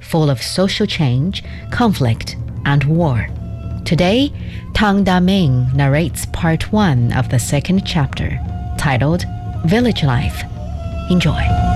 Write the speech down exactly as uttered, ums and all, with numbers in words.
full of social change, conflict, and war. Today, Tang Da-ming narrates part one of the second chapter, titled Village Life. Enjoy.